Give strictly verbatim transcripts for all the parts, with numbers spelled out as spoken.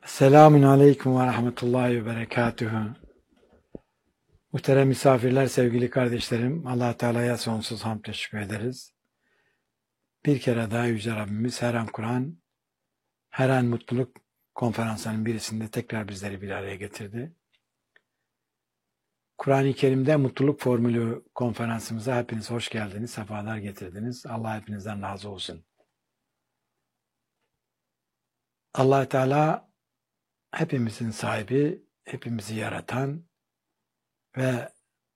Selamun Aleyküm ve Rahmetullahi ve Berekatühü. Muhterem misafirler, sevgili kardeşlerim, Allah Teala'ya sonsuz hamd teşekkür ederiz. Bir kere daha Yüce Rabbimiz her an Kur'an, her an mutluluk konferanslarının birisinde tekrar bizleri bir araya getirdi. Kur'an-ı Kerim'de mutluluk formülü konferansımıza hepiniz hoş geldiniz, sefalar getirdiniz. Allah hepinizden razı olsun. Allah Teala hepimizin sahibi, hepimizi yaratan ve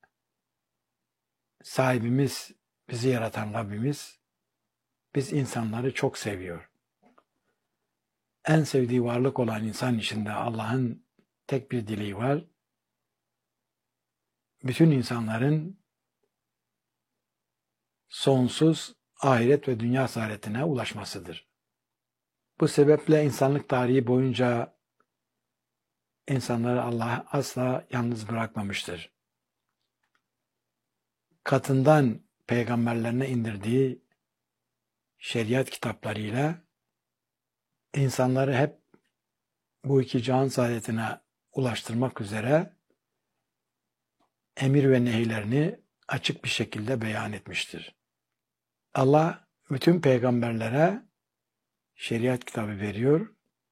sahibimiz, bizi yaratan Rabbimiz, biz insanları çok seviyor. En sevdiği varlık olan insan içinde Allah'ın tek bir dileği var. Bütün insanların sonsuz ahiret ve dünya saadetine ulaşmasıdır. Bu sebeple insanlık tarihi boyunca insanları Allah asla yalnız bırakmamıştır. Katından peygamberlerine indirdiği şeriat kitaplarıyla insanları hep bu iki cihan saadetine ulaştırmak üzere emir ve nehirlerini açık bir şekilde beyan etmiştir. Allah bütün peygamberlere şeriat kitabı veriyor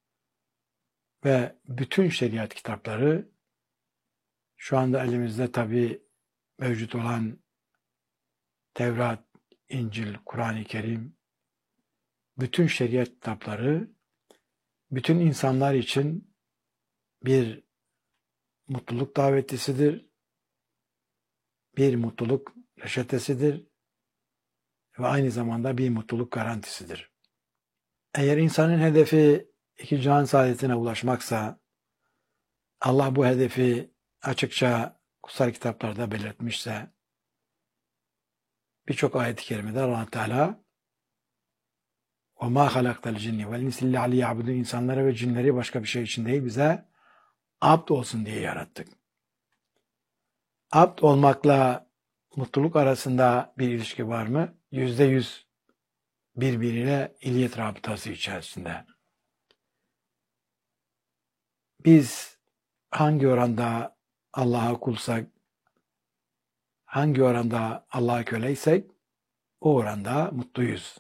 ve bütün şeriat kitapları şu anda elimizde tabi mevcut olan Tevrat, İncil, Kur'an-ı Kerim, bütün şeriat kitapları bütün insanlar için bir mutluluk davetlisidir, bir mutluluk reçetesidir ve aynı zamanda bir mutluluk garantisidir. Eğer insanın hedefi iki cihan saadetine ulaşmaksa, Allah bu hedefi açıkça kutsal kitaplarda belirtmişse, birçok ayet-i kerimede Allah Teala وَمَا خَلَقْتَ الْجِنِّ وَالْاِنْسِ اللّٰهِ لِيَعْبُدُونَ insanları ve cinleri başka bir şey için değil, bize abd olsun diye yarattık. Abd olmakla mutluluk arasında bir ilişki var mı? Yüzde yüz birbiriyle illiyet rabıtası içerisinde. Biz hangi oranda Allah'a kulsak, hangi oranda Allah'a köleysek, o oranda mutluyuz.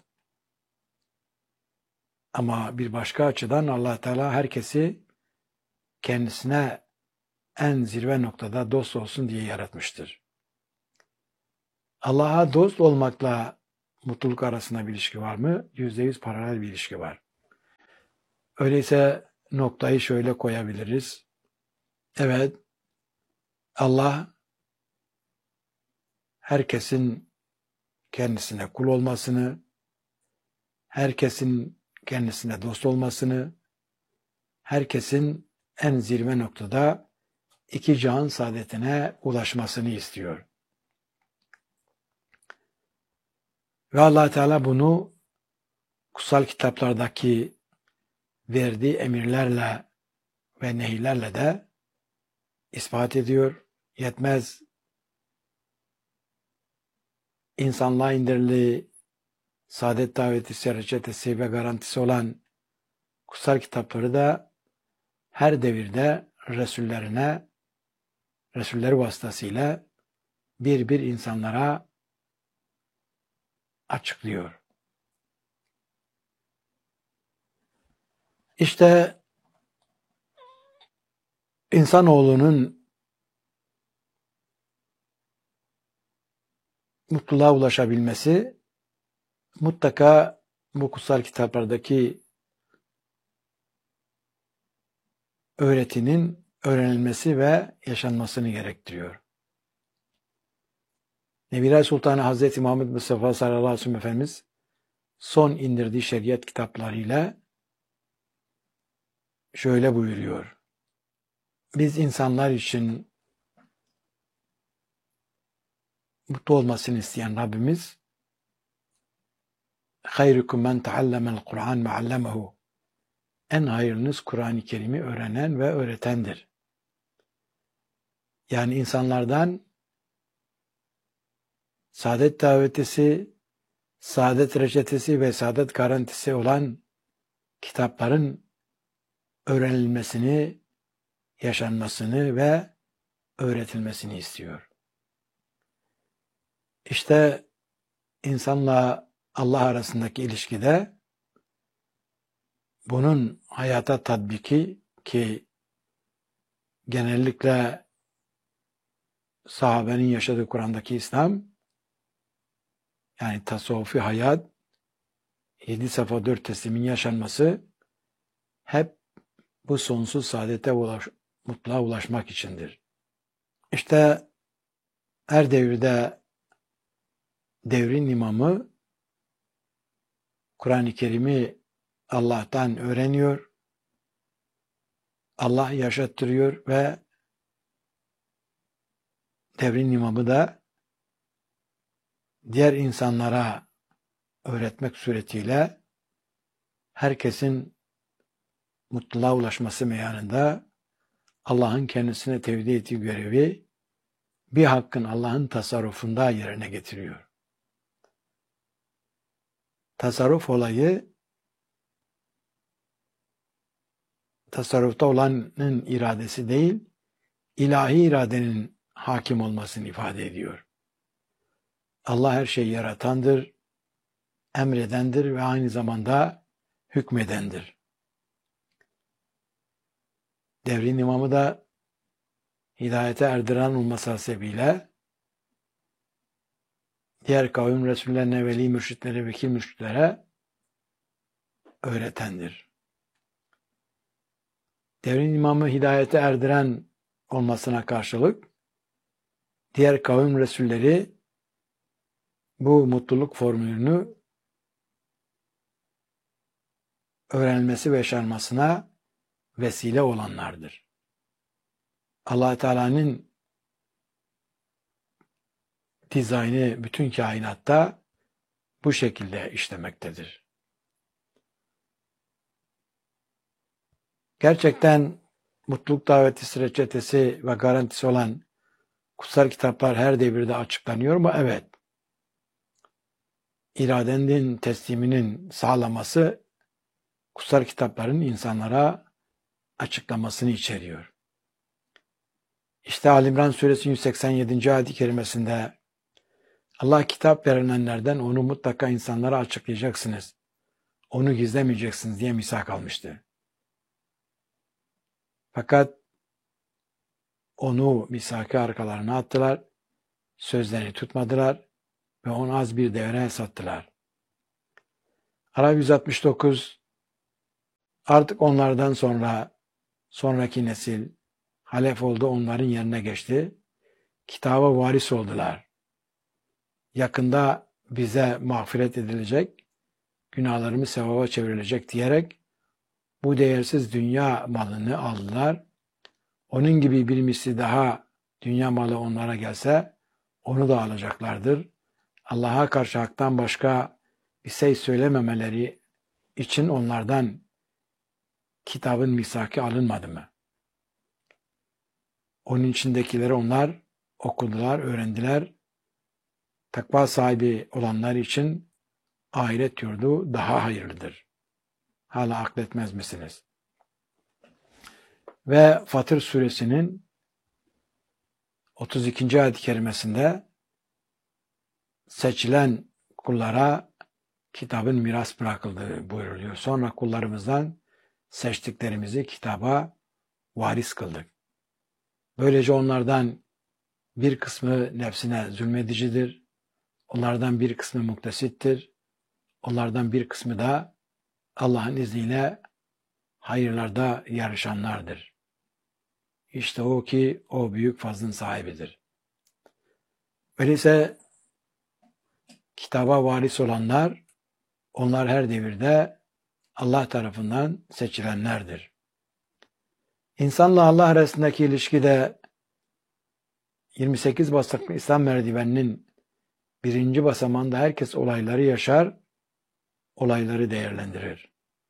Ama bir başka açıdan Allah Teala herkesi kendisine en zirve noktada dost olsun diye yaratmıştır. Allah'a dost olmakla mutluluk arasında bir ilişki var mı? Yüzde yüz paralel bir ilişki var. Öyleyse noktayı şöyle koyabiliriz. Evet, Allah herkesin kendisine kul olmasını, herkesin kendisine dost olmasını, herkesin en zirve noktada iki cihan saadetine ulaşmasını istiyor. Ve Allah Teala bunu kutsal kitaplardaki verdiği emirlerle ve nehirlerle de ispat ediyor. Yetmez, insanlığa indirdiği saadet davetisi, reçetesi ve garantisi olan kutsal kitapları da her devirde Resullerine, Resulleri vasıtasıyla bir bir insanlara açıklıyor. İşte insanoğlunun mutluluğa ulaşabilmesi mutlaka bu kutsal kitaplardaki öğretinin öğrenilmesi ve yaşanmasını gerektiriyor. Nebiler Sultanı Hazreti Muhammed Mustafa sallallahu aleyhi ve sellem Efendimiz son indirdiği şeriat kitaplarıyla şöyle buyuruyor. Biz insanlar için mutlu olmasını isteyen Rabbimiz hayrukum men taallemel Kur'an ve allemehu, en hayırlınız Kur'an-ı Kerim'i öğrenen ve öğretendir. Yani insanlardan saadet davetisi, saadet reçetesi ve saadet garantisi olan kitapların öğrenilmesini, yaşanmasını ve öğretilmesini istiyor. İşte insanla Allah arasındaki ilişkide bunun hayata tatbiki, ki genellikle sahabenin yaşadığı Kur'an'daki İslam, yani tasavvufi hayat, yedi safa dört teslimin yaşanması hep bu sonsuz saadete ulaş, mutluluğa ulaşmak içindir. İşte her devirde devrin imamı Kur'an-ı Kerim'i Allah'tan öğreniyor, Allah yaşattırıyor ve devrin imamı da diğer insanlara öğretmek suretiyle herkesin mutluluğa ulaşması meyanında Allah'ın kendisine tevdi ettiği görevi bir hakkın Allah'ın tasarrufunda yerine getiriyor. Tasarruf olayı, tasarrufta olanın iradesi değil, ilahi iradenin hakim olmasını ifade ediyor. Allah her şeyi yaratandır, emredendir ve aynı zamanda hükmedendir. Devrin imamı da hidayete erdiren olması hasebiyle diğer kavim Resullerine, veli mürşitlere, vekil mürşitlere öğretendir. Devrin imamı hidayete erdiren olmasına karşılık diğer kavim Resulleri bu mutluluk formülünü öğrenilmesi ve yaşanmasına vesile olanlardır. Allah Teala'nın dizaynı bütün kainatta bu şekilde işlemektedir. Gerçekten mutluluk daveti reçetesi ve garantisi olan kutsal kitaplar her devirde açıklanıyor mu? Evet. İradenin tesliminin sağlaması kutsal kitapların insanlara açıklamasını içeriyor. İşte Ali İmran Suresi yüz seksen yedinci ayet-i kerimesinde Allah kitap verilenlerden onu mutlaka insanlara açıklayacaksınız, onu gizlemeyeceksiniz diye misak almıştı. Fakat onu misakı arkalarına attılar, sözlerini tutmadılar ve onu az bir devre sattılar. Araf yüz altmış dokuz, artık onlardan sonra sonraki nesil halef oldu, onların yerine geçti. Kitaba varis oldular. Yakında bize mağfiret edilecek, günahlarımız sevaba çevrilecek diyerek bu değersiz dünya malını aldılar. Onun gibi bir misli daha dünya malı onlara gelse onu da alacaklardır. Allah'a karşı haktan başka bir şey söylememeleri için onlardan kitabın misaki alınmadı mı? Onun içindekileri onlar okudular, öğrendiler. Takva sahibi olanlar için ahiret yurdu daha hayırlıdır. Hala akletmez misiniz? Ve Fatır suresinin otuz ikinci ayet-i kerimesinde seçilen kullara kitabın miras bırakıldığı buyuruluyor. Sonra kullarımızdan seçtiklerimizi kitaba varis kıldık. Böylece onlardan bir kısmı nefsine zulmedicidir. Onlardan bir kısmı muktesittir. Onlardan bir kısmı da Allah'ın izniyle hayırlarda yarışanlardır. İşte o ki o büyük fazlın sahibidir. Öyleyse kitaba varis olanlar, onlar her devirde Allah tarafından seçilenlerdir. İnsanla Allah arasındaki ilişkide yirmi sekiz basamaklı İslam merdiveninin birinci basamağında herkes olayları yaşar, olayları değerlendirir.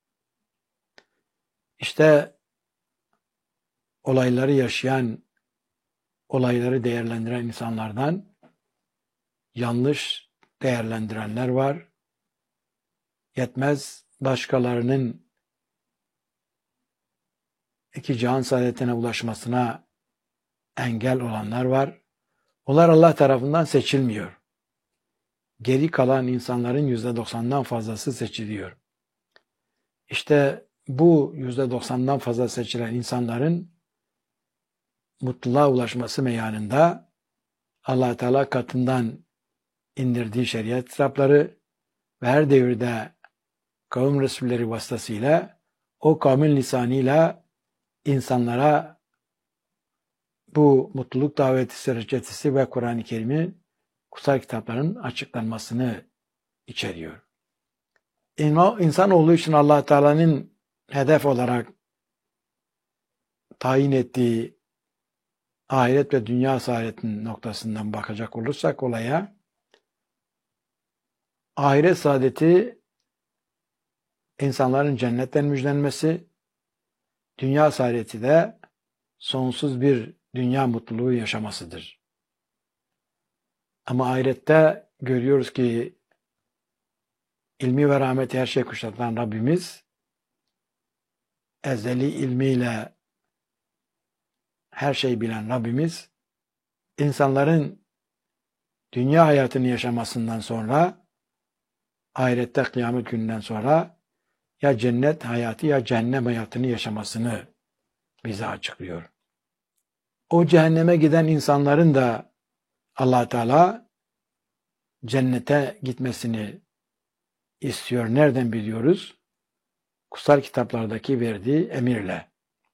İşte olayları yaşayan, olayları değerlendiren insanlardan yanlış değerlendirenler var. Yetmez, başkalarının iki cihan saadetine ulaşmasına engel olanlar var. Onlar Allah tarafından seçilmiyor. Geri kalan insanların yüzde doksandan fazlası seçiliyor. İşte bu yüzde doksandan fazla seçilen insanların mutluluğa ulaşması meyanında Allah Teala katından indirdiği şeriat kitapları ve her devirde kavim resulleri vasıtasıyla o kavmin lisanıyla insanlara bu mutluluk daveti reçetesi ve Kur'an-ı Kerim'in kutsal kitapların açıklanmasını içeriyor. İnsanoğlu için Allah Teala'nın hedef olarak tayin ettiği ahiret ve dünya saadetinin noktasından bakacak olursak olaya, ahiret saadeti insanların cennetten müjdenmesi, dünya saadeti de sonsuz bir dünya mutluluğu yaşamasıdır. Ama ahirette görüyoruz ki ilmi ve rahmeti her şey kuşatan Rabbimiz ezeli ilmiyle her şeyi bilen Rabbimiz insanların dünya hayatını yaşamasından sonra ahirette kıyamet gününden sonra ya cennet hayatı ya cehennem hayatını yaşamasını bize açıklıyor. O cehenneme giden insanların da Allah Teala cennete gitmesini istiyor. Nereden biliyoruz? Kutsal kitaplardaki verdiği emirle.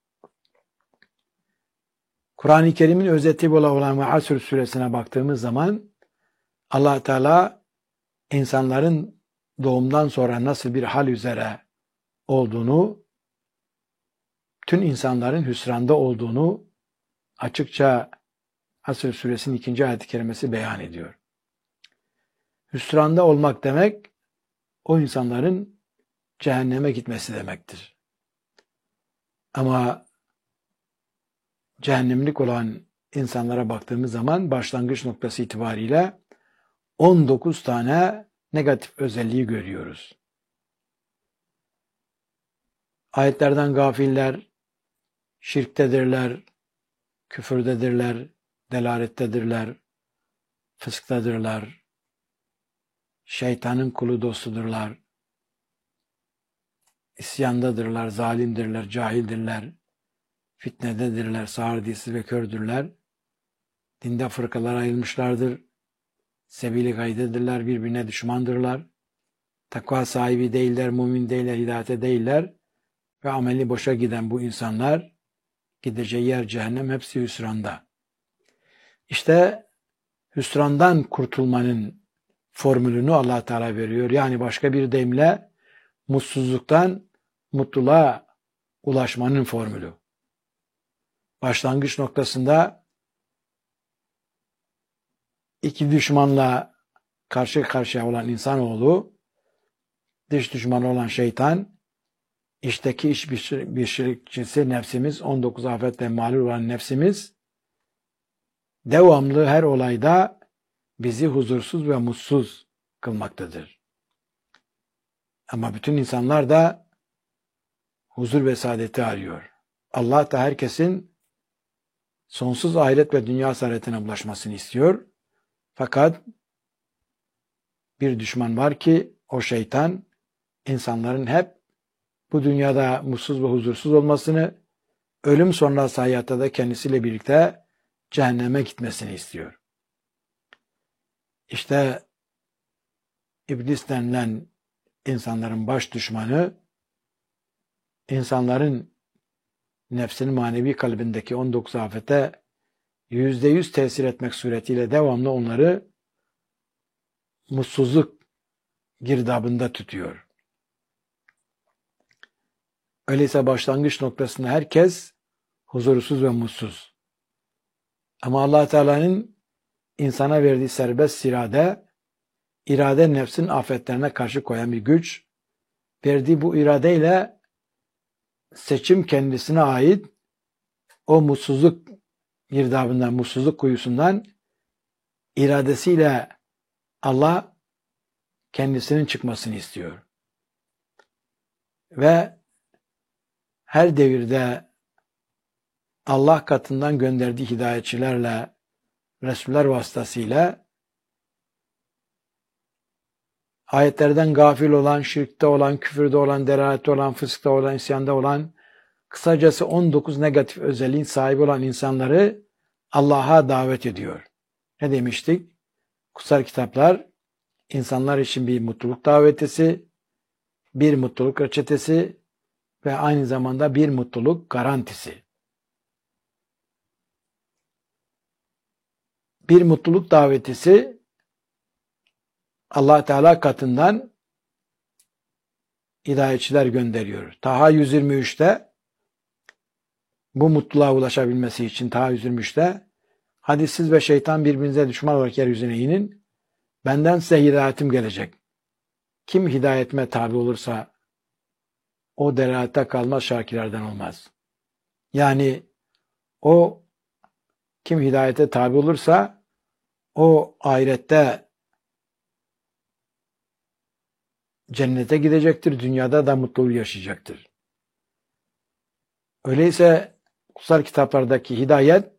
Kur'an-ı Kerim'in özeti olan ve Asr suresine baktığımız zaman Allah Teala insanların doğumdan sonra nasıl bir hal üzere olduğunu, bütün insanların hüsranda olduğunu açıkça Asr suresinin ikinci ayet-i kerimesi beyan ediyor. Hüsranda olmak demek, o insanların cehenneme gitmesi demektir. Ama cehennemlik olan insanlara baktığımız zaman başlangıç noktası itibariyle on dokuz tane negatif özelliği görüyoruz. Ayetlerden gafiller, şirktedirler, küfürdedirler, delalettedirler, fısktadırlar, şeytanın kulu dostudurlar, isyandadırlar, zalimdirler, cahildirler, fitnededirler, sağır dilsiz ve kördürler, dinde fırkalara ayrılmışlardır, sebili gaydedirler, birbirine düşmandırlar, takva sahibi değiller, mümin değiller, hidayete değiller ve ameli boşa giden bu insanlar, gideceği yer cehennem, hepsi hüsranda. İşte hüsrandan kurtulmanın formülünü Allah Teala veriyor. Yani başka bir deyimle mutsuzluktan mutluluğa ulaşmanın formülü. Başlangıç noktasında iki düşmanla karşı karşıya olan insanoğlu, dış düşmanı olan şeytan, içteki iç bir şirkçisi nefsimiz, on dokuz afetle mağlup olan nefsimiz, devamlı her olayda bizi huzursuz ve mutsuz kılmaktadır. Ama bütün insanlar da huzur ve saadeti arıyor. Allah da herkesin sonsuz ahiret ve dünya saadetine ulaşmasını istiyor. Fakat bir düşman var ki o şeytan insanların hep bu dünyada mutsuz ve huzursuz olmasını, ölüm sonrası hayatta da kendisiyle birlikte cehenneme gitmesini istiyor. İşte iblis denilen insanların baş düşmanı, insanların nefsinin manevi kalbindeki on dokuz afete yüzde yüz tesir etmek suretiyle devamlı onları mutsuzluk girdabında tutuyor. Öyleyse başlangıç noktasında herkes huzursuz ve mutsuz. Ama Allah Teala'nın insana verdiği serbest irade, irade nefsin afetlerine karşı koyan bir güç, verdiği bu iradeyle seçim kendisine ait o mutsuzluk girdabından, mutsuzluk kuyusundan iradesiyle Allah kendisinin çıkmasını istiyor. Ve her devirde Allah katından gönderdiği hidayetçilerle, Resuller vasıtasıyla ayetlerden gafil olan, şirkte olan, küfürde olan, delalette olan, fıskta olan, isyanda olan, kısacası on dokuz negatif özelliğin sahibi olan insanları Allah'a davet ediyor. Ne demiştik? Kutsal kitaplar insanlar için bir mutluluk davetisi, bir mutluluk reçetesi ve aynı zamanda bir mutluluk garantisi. Bir mutluluk davetisi Allah Teala katından hidayetçiler gönderiyor. Taha yüz yirmi üçte bu mutluluğa ulaşabilmesi için Taha yüz yirmi üçte hadi siz ve şeytan birbirinize düşman olarak yeryüzüne inin. Benden size hidayetim gelecek. Kim hidayetime tabi olursa o delalette kalmaz, şakilerden olmaz. Yani o kim hidayete tabi olursa o ahirette cennete gidecektir, dünyada da mutluluğu yaşayacaktır. Öyleyse kutsal kitaplardaki hidayet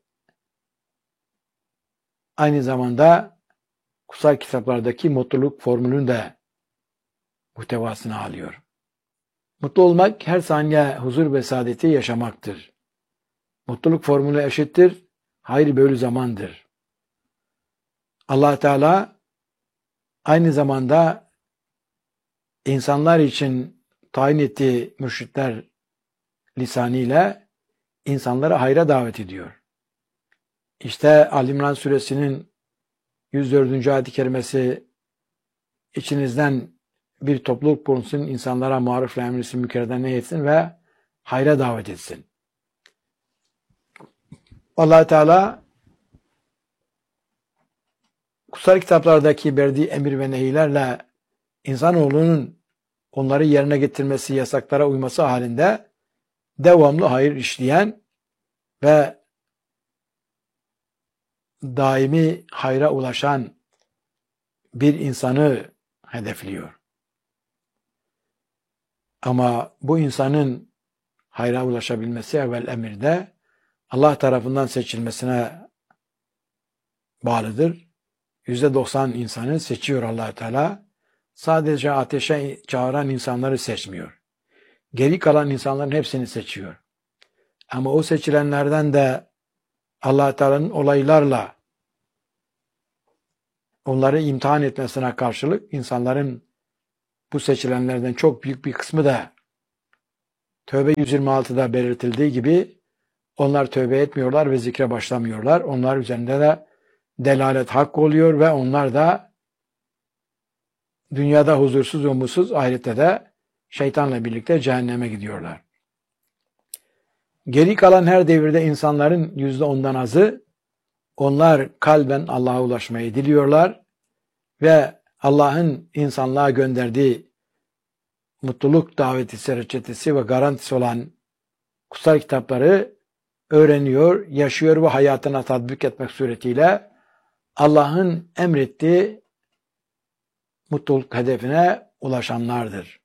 aynı zamanda kutsal kitaplardaki mutluluk formülünü de muhtevasını alıyor. Mutlu olmak her saniye huzur ve saadeti yaşamaktır. Mutluluk formülü eşittir, hayır bölü zamandır. Allah Teala aynı zamanda insanlar için tayin ettiği mürşitler lisanıyla insanları hayra davet ediyor. İşte Ali İmran suresinin yüz dördüncü ayet-i kerimesi içinizden bir topluluk bulunsun, insanlara maruf ve emretsin, münkerden nehretsin ve hayra davet etsin. Allah Teala kutsal kitaplardaki verdiği emir ve nehirlerle insanoğlunun onları yerine getirmesi, yasaklara uyması halinde devamlı hayır işleyen ve daimi hayra ulaşan bir insanı hedefliyor. Ama bu insanın hayra ulaşabilmesi evvel emirde Allah tarafından seçilmesine bağlıdır. yüzde doksan insanı seçiyor Allah Teala. Sadece ateşe çağıran insanları seçmiyor. Geri kalan insanların hepsini seçiyor. Ama o seçilenlerden de Allah Teala'nın olaylarla onları imtihan etmesine karşılık insanların bu seçilenlerden çok büyük bir kısmı da Tevbe yüz yirmi altıda belirtildiği gibi onlar tövbe etmiyorlar ve zikre başlamıyorlar. Onlar üzerinde de delalet hak oluyor ve onlar da dünyada huzursuz ve umutsuz, ahirette de şeytanla birlikte cehenneme gidiyorlar. Geri kalan her devirde insanların yüzde ondan azı onlar kalben Allah'a ulaşmayı diliyorlar ve Allah'ın insanlığa gönderdiği mutluluk davetisi, reçetesi ve garantisi olan kutsal kitapları öğreniyor, yaşıyor ve hayatına tatbik etmek suretiyle Allah'ın emrettiği mutluluk hedefine ulaşanlardır.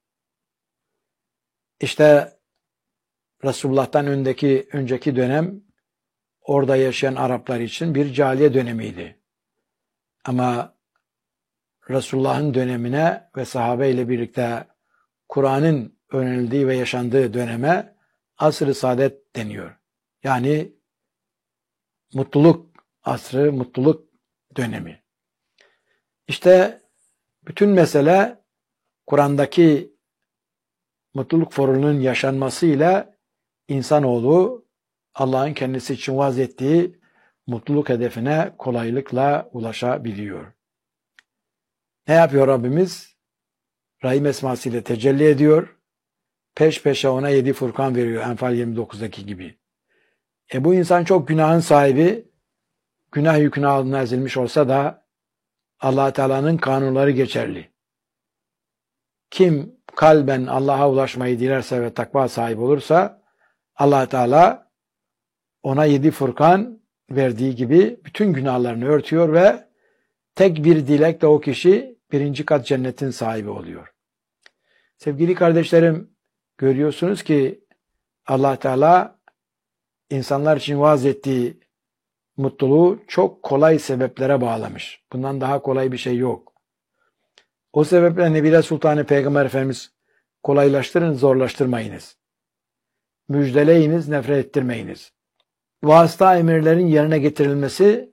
İşte Resulullah'tan önceki, önceki dönem orada yaşayan Araplar için bir cahiliye dönemiydi. Ama Resulullah'ın dönemine ve sahabe ile birlikte Kur'an'ın öğrenildiği ve yaşandığı döneme asr-ı saadet deniyor. Yani mutluluk asrı, mutluluk dönemi. İşte bütün mesele Kur'an'daki mutluluk formülünün yaşanmasıyla insanoğlu Allah'ın kendisi için vaaz ettiği mutluluk hedefine kolaylıkla ulaşabiliyor. Ne yapıyor Rabbimiz? Rahim esmasıyla tecelli ediyor. Peş peşe ona yedi Furkan veriyor Enfal yirmi dokuzdaki gibi. E bu insan çok günahın sahibi, günah yükünü altına ezilmiş olsa da Allah Teala'nın kanunları geçerli. Kim kalben Allah'a ulaşmayı dilerse ve takva sahibi olursa Allah Teala ona yedi Furkan verdiği gibi bütün günahlarını örtüyor ve tek bir dilekle o kişi birinci kat cennetin sahibi oluyor. Sevgili kardeşlerim, görüyorsunuz ki Allah Teala insanlar için vaaz ettiği mutluluğu çok kolay sebeplere bağlamış. Bundan daha kolay bir şey yok. O sebeple Nebile Sultanı Peygamber Efendimiz kolaylaştırın, zorlaştırmayınız. Müjdeleyiniz, nefret ettirmeyiniz. Vasıta emirlerin yerine getirilmesi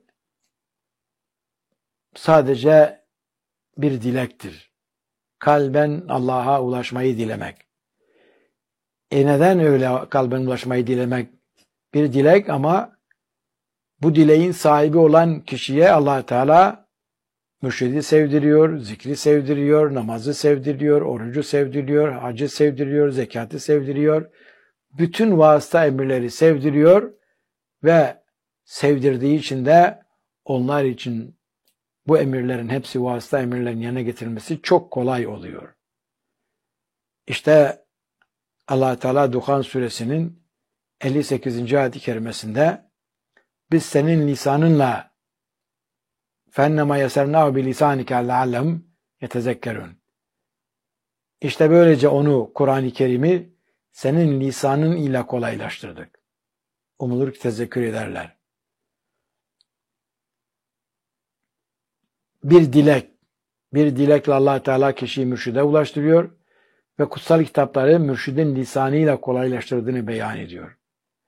sadece bir dilektir. Kalben Allah'a ulaşmayı dilemek. E neden öyle kalben ulaşmayı dilemek? Bir dilek ama bu dileğin sahibi olan kişiye Allah Teala mürşidi sevdiriyor, zikri sevdiriyor, namazı sevdiriyor, orucu sevdiriyor, hacı sevdiriyor, zekatı sevdiriyor. Bütün vasıta emirleri sevdiriyor ve sevdirdiği için de onlar için bu emirlerin hepsi vasıta emirlerin yerine getirilmesi çok kolay oluyor. İşte Allah Teala Duhan suresinin elli sekizinci ayet-i kerimesinde biz senin lisanınla فَاَنَّمَا يَسَرْنَاهُ بِلِسَانِكَ لَعَلَّهُمْ يَتَذَكَّرُونَ İşte böylece onu, Kur'an-ı Kerim'i senin lisanın ile kolaylaştırdık. Umulur ki tezekkür ederler. Bir dilek, bir dilekle Allah Teala kişiyi mürşide ulaştırıyor ve kutsal kitapları mürşidin lisanıyla kolaylaştırdığını beyan ediyor.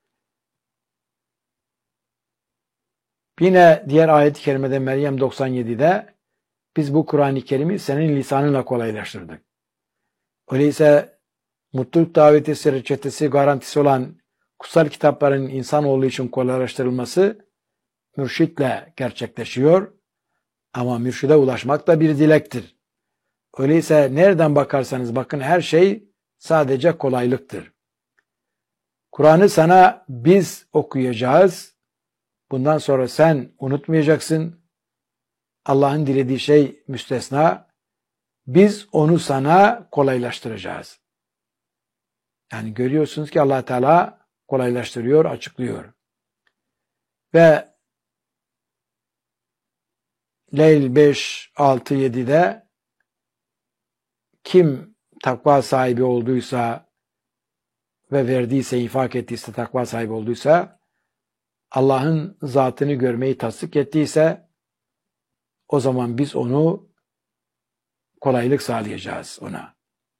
Yine diğer ayet-i kerimede Meryem doksan yedide biz bu Kur'an-ı Kerim'i senin lisanınla kolaylaştırdık. Öyleyse mutluluk daveti reçetesi garantisi olan kutsal kitapların insanoğlu için kolaylaştırılması mürşitle gerçekleşiyor. Ama mürşide ulaşmak da bir dilektir. Öyleyse nereden bakarsanız bakın her şey sadece kolaylıktır. Kur'an'ı sana biz okuyacağız. Bundan sonra sen unutmayacaksın. Allah'ın dilediği şey müstesna. Biz onu sana kolaylaştıracağız. Yani görüyorsunuz ki Allah Teala kolaylaştırıyor, açıklıyor. Ve Leyl beş, altı, yedide kim takva sahibi olduysa ve verdiyse, infak ettiyse, takva sahibi olduysa, Allah'ın zatını görmeyi tasdik ettiyse, o zaman biz onu kolaylık sağlayacağız ona.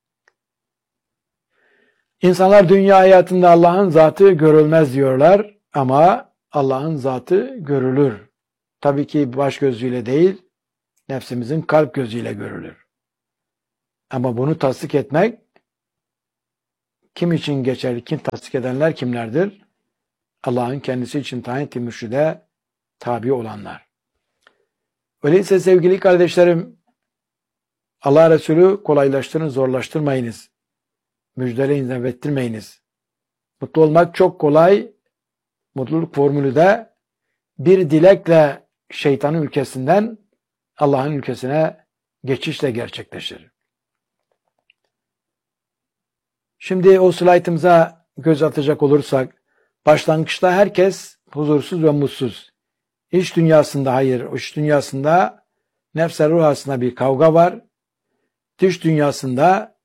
İnsanlar dünya hayatında Allah'ın zatı görülmez diyorlar ama Allah'ın zatı görülür. Tabii ki baş gözüyle değil, nefsimizin kalp gözüyle görülür. Ama bunu tasdik etmek kim için geçerli? Kim tasdik edenler kimlerdir? Allah'ın kendisi için tayin ettiği mürşide tabi olanlar. Öyleyse sevgili kardeşlerim, Allah Resulü kolaylaştırın, zorlaştırmayınız. Müjdeleyin, nefrettirmeyiniz. Mutlu olmak çok kolay. Mutluluk formülü de bir dilekle şeytanın ülkesinden Allah'ın ülkesine geçişle gerçekleşir. Şimdi o slaytımıza göz atacak olursak, başlangıçta herkes huzursuz ve mutsuz. İç dünyasında hayır, iç dünyasında nefs-i ruh arasında bir kavga var. Dış dünyasında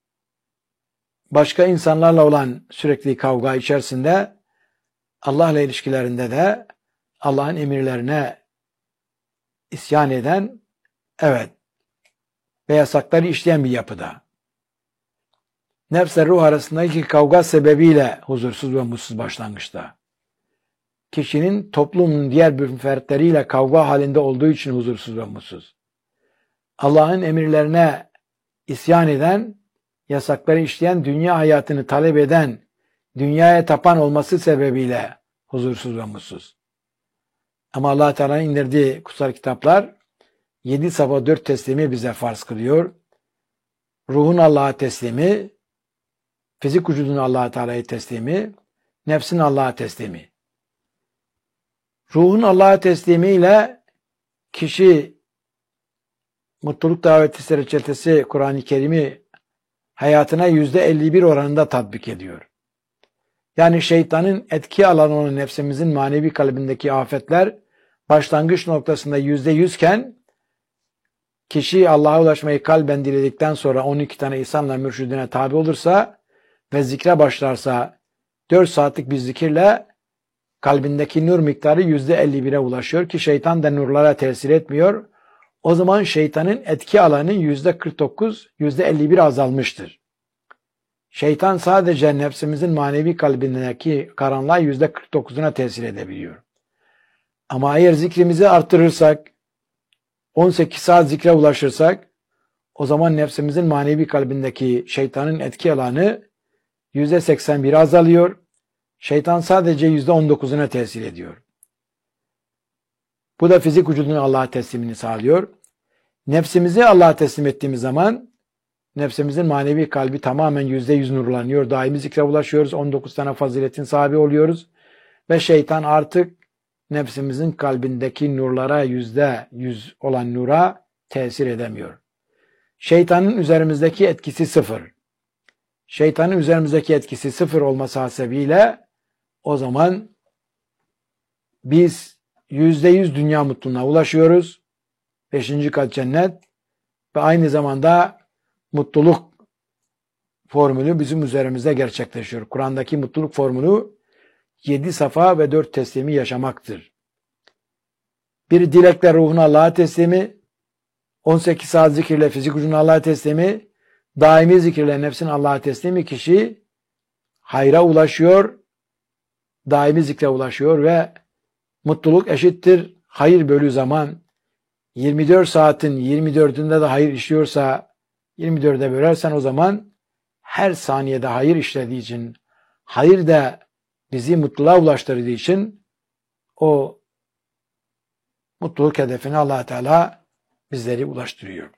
başka insanlarla olan sürekli kavga içerisinde Allah'la ilişkilerinde de Allah'ın emirlerine isyan eden, evet, ve yasakları işleyen bir yapıda. Nefs-i ruh arasındaki kavga sebebiyle huzursuz ve mutsuz başlangıçta. Kişinin toplumun diğer bir fertleriyle kavga halinde olduğu için huzursuz ve mutsuz. Allah'ın emirlerine isyan eden, yasakları işleyen, dünya hayatını talep eden, dünyaya tapan olması sebebiyle huzursuz ve mutsuz. Ama Allah Teala'nın indirdiği kutsal kitaplar yedi sabah dört teslimi bize farz kılıyor. Ruhun Allah'a teslimi, fizik vücudun Allah Teala'ya teslimi, nefsin Allah'a teslimi. Ruhun Allah'a teslimiyle kişi mutluluk daveti reçetesi Kur'an-ı Kerim'i hayatına yüzde elli bir oranında tatbik ediyor. Yani şeytanın etki alanı olan nefsimizin manevi kalbindeki afetler başlangıç noktasında yüzde yüzken kişi Allah'a ulaşmayı kalben diledikten sonra on iki tane İslam'la mürşidine tabi olursa ve zikre başlarsa dört saatlik bir zikirle kalbindeki nur miktarı yüzde elli bire ulaşıyor ki şeytan da nurlara tesir etmiyor. O zaman şeytanın etki alanı yüzde kırk dokuz, yüzde elli bir azalmıştır. Şeytan sadece nefsimizin manevi kalbindeki karanlığa yüzde kırk dokuzuna tesir edebiliyor. Ama eğer zikrimizi artırırsak, on sekiz saat zikre ulaşırsak, o zaman nefsimizin manevi kalbindeki şeytanın etki alanı yüzde seksen bir azalıyor. Şeytan sadece yüzde on dokuzuna tesir ediyor. Bu da fizik vücudun Allah'a teslimini sağlıyor. Nefsimizi Allah'a teslim ettiğimiz zaman nefsimizin manevi kalbi tamamen yüzde yüz nurlanıyor. Daimi zikre ulaşıyoruz. on dokuz tane faziletin sahibi oluyoruz. Ve şeytan artık nefsimizin kalbindeki nurlara yüzde yüz olan nura tesir edemiyor. Şeytanın üzerimizdeki etkisi sıfır. Şeytanın üzerimizdeki etkisi sıfır olması hasebiyle o zaman biz yüzde yüz dünya mutluluğuna ulaşıyoruz. Beşinci kat cennet ve aynı zamanda mutluluk formülü bizim üzerimizde gerçekleşiyor. Kur'an'daki mutluluk formülü yedi safa ve dört teslimi yaşamaktır. Bir dilekle ruhun Allah'a teslimi, on sekiz saat zikirle fizik vücudun Allah'a teslimi, daimi zikirle nefsin Allah'a teslimi kişi hayra ulaşıyor, daimi zikre ulaşıyor ve mutluluk eşittir hayır bölü zaman. yirmi dört saatin yirmi dördünde de hayır işliyorsa yirmi dörde bölersen o zaman her saniyede hayır işlediği için, hayır da bizi mutluluğa ulaştırdığı için o mutluluk hedefine Allah Teala bizleri ulaştırıyor.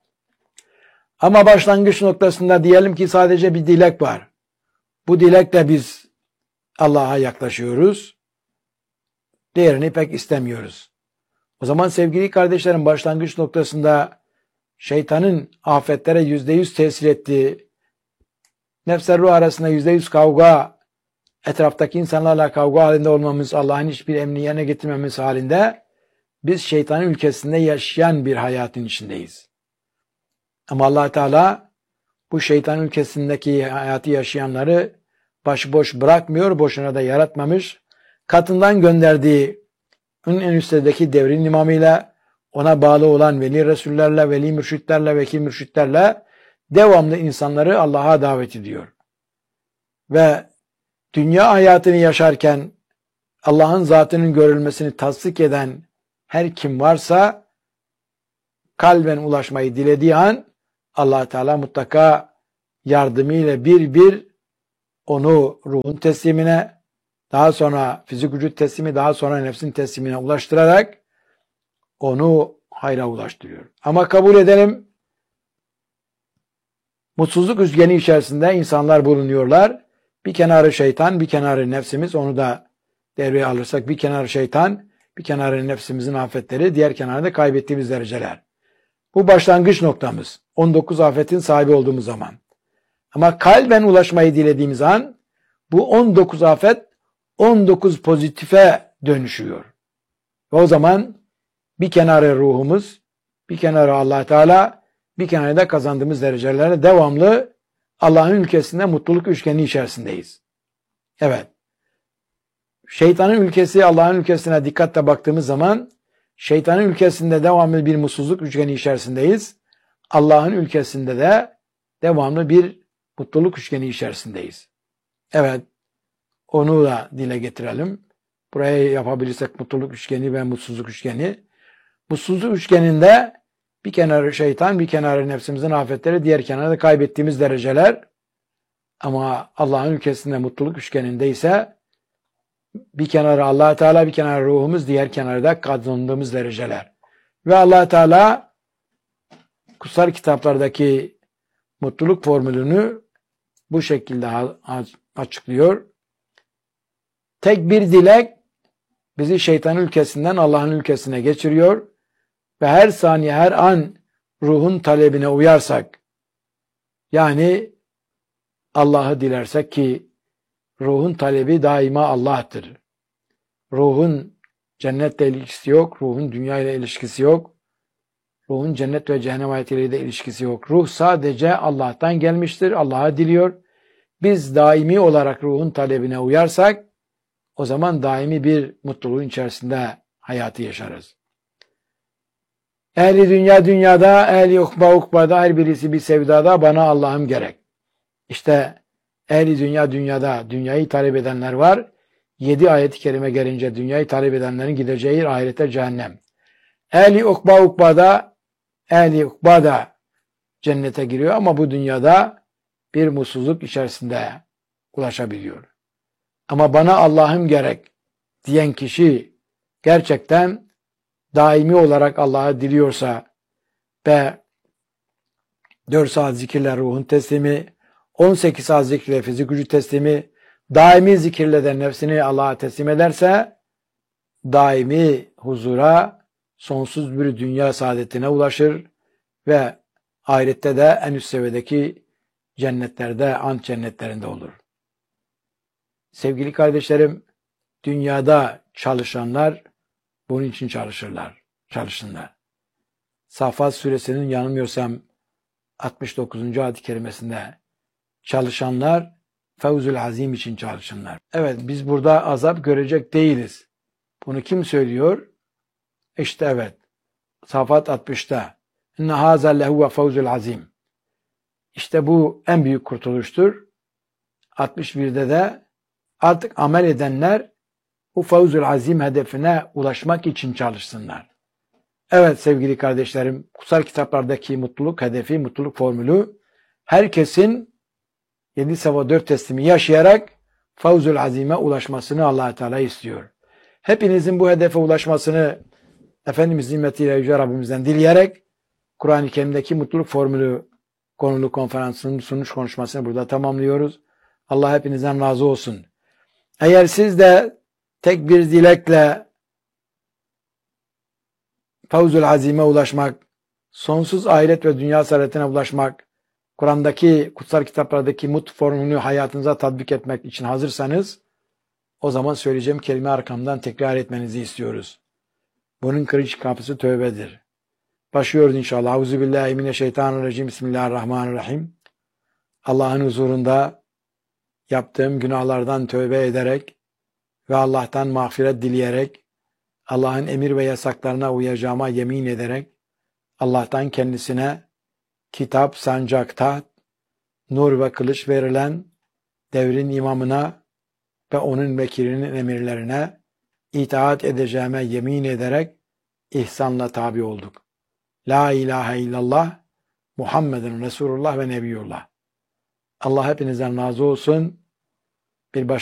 Ama başlangıç noktasında diyelim ki sadece bir dilek var. Bu dilekle biz Allah'a yaklaşıyoruz. Diğerini pek istemiyoruz. O zaman sevgili kardeşlerim başlangıç noktasında şeytanın afetlere yüzde yüz tesir ettiği, nefsler ruh arasında yüzde yüz kavga, etraftaki insanlarla kavga halinde olmamız, Allah'ın hiçbir emrini yerine getirmemiz halinde biz şeytanın ülkesinde yaşayan bir hayatın içindeyiz. Ama Allah Teala bu şeytan ülkesindeki hayatı yaşayanları başıboş bırakmıyor, boşuna da yaratmamış. Katından gönderdiği en üstteki devrin imamıyla, ona bağlı olan veli resullerle, veli mürşitlerle, vekil mürşitlerle devamlı insanları Allah'a davet ediyor. Ve dünya hayatını yaşarken Allah'ın zatının görülmesini tasdik eden her kim varsa kalben ulaşmayı dilediği an Allah Teala mutlaka yardımıyla bir bir onu ruhun teslimine, daha sonra fizik vücut teslimi, daha sonra nefsin teslimine ulaştırarak onu hayra ulaştırıyor. Ama kabul edelim, mutsuzluk üçgeni içerisinde insanlar bulunuyorlar. Bir kenarı şeytan, bir kenarı nefsimiz, onu da devreye alırsak bir kenarı şeytan, bir kenarı nefsimizin afetleri, diğer kenarda kaybettiğimiz dereceler. Bu başlangıç noktamız. on dokuz afetin sahibi olduğumuz zaman. Ama kalben ulaşmayı dilediğimiz an bu on dokuz afet on dokuz pozitife dönüşüyor. Ve o zaman bir kenarı ruhumuz, bir kenarı Allah Teala, bir kenarı da kazandığımız derecelerle devamlı Allah'ın ülkesinde mutluluk üçgeni içerisindeyiz. Evet. Şeytanın ülkesi Allah'ın ülkesine dikkatle baktığımız zaman şeytanın ülkesinde devamlı bir mutsuzluk üçgeni içerisindeyiz. Allah'ın ülkesinde de devamlı bir mutluluk üçgeni içerisindeyiz. Evet. Onu da dile getirelim. Buraya yapabilirsek mutluluk üçgeni ve mutsuzluk üçgeni. Mutsuzluk üçgeninde bir kenarı şeytan, bir kenarı nefsimizin afetleri, diğer kenarda kaybettiğimiz dereceler. Ama Allah'ın ülkesinde mutluluk üçgeninde ise bir kenarı Allah Teala, bir kenarı ruhumuz, diğer kenarda kazandığımız dereceler. Ve Allah Teala kutsal kitaplardaki mutluluk formülünü bu şekilde açıklıyor. Tek bir dilek bizi şeytanın ülkesinden Allah'ın ülkesine geçiriyor ve her saniye, her an ruhun talebine uyarsak, yani Allah'ı dilersek ki ruhun talebi daima Allah'tır. Ruhun cennetle ilişkisi yok, ruhun dünya ile ilişkisi yok, ruhun cennet ve cehennem hayatıyla da ilişkisi yok. Ruh sadece Allah'tan gelmiştir, Allah'a diliyor. Biz daimi olarak ruhun talebine uyarsak, O zaman daimi bir mutluluğun içerisinde hayatı yaşarız. Ehli dünya dünyada, ehli ukba ukbada, her birisi bir sevdada, bana Allah'ım gerek. İşte ehli dünya dünyada, dünyayı talep edenler var. Yedi ayet-i kerime gelince dünyayı talep edenlerin gideceği ahirete cehennem. Ehli ukba ukbada, ehli ukbada cennete giriyor ama bu dünyada bir mutsuzluk içerisinde ulaşabiliyor. Ama bana Allah'ım gerek diyen kişi gerçekten daimi olarak Allah'ı diliyorsa ve dört saat zikirle ruhun teslimi, on sekiz saat zikirle fizik gücü teslimi, daimi zikirle de nefsini Allah'a teslim ederse daimi huzura, sonsuz bir dünya saadetine ulaşır ve ahirette de en üst seviyedeki cennetlerde, ant cennetlerinde olur. Sevgili kardeşlerim, dünyada çalışanlar bunun için çalışırlar, çalışsınlar. Safat suresinin yanılmıyorsam altmış dokuzuncu ayet-i kerimesinde çalışanlar fevzül azim için çalışsınlar. Evet, biz burada azap görecek değiliz. Bunu kim söylüyor? İşte evet. Safat altmışta. İnne hâzâ lehuve fevzül azim. İşte bu en büyük kurtuluştur. altmış birde de artık amel edenler bu fevzül azim hedefine ulaşmak için çalışsınlar. Evet sevgili kardeşlerim, kutsal kitaplardaki mutluluk hedefi, mutluluk formülü herkesin yedi seva dört teslimi yaşayarak fevzül azime ulaşmasını Allah Teala istiyor. Hepinizin bu hedefe ulaşmasını Efendimiz nimmetiyle Yüce Rabbimizden dileyerek Kur'an-ı Kerim'deki mutluluk formülü konulu konferansının sunuş konuşmasını burada tamamlıyoruz. Allah hepinizden razı olsun. Eğer siz de tek bir dilekle fevzül azime ulaşmak, sonsuz ahiret ve dünya saadetine ulaşmak, Kur'an'daki, kutsal kitaplardaki mut formülünü hayatınıza tatbik etmek için hazırsanız, o zaman söyleyeceğim kelime arkamdan tekrar etmenizi istiyoruz. Bunun kırıcı kapısı tövbedir. Başlıyoruz inşallah. Euzubillahimineşşeytanirracim. Bismillahirrahmanirrahim. Allah'ın huzurunda yaptığım günahlardan tövbe ederek ve Allah'tan mağfiret dileyerek, Allah'ın emir ve yasaklarına uyacağıma yemin ederek, Allah'tan kendisine kitap, sancak, taht, nur ve kılıç verilen devrin imamına ve onun vekilinin emirlerine itaat edeceğime yemin ederek ihsanla tabi olduk. La ilahe illallah, Muhammedun Resulullah ve Nebiyullah. Allah hepinizden razı olsun. Bir baş